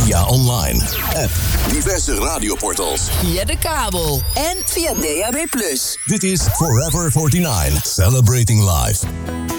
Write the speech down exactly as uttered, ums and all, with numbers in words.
Via online, app, diverse radioportals. Via de kabel en via D A B plus. Dit is Forever forty-nine, Celebrating Life.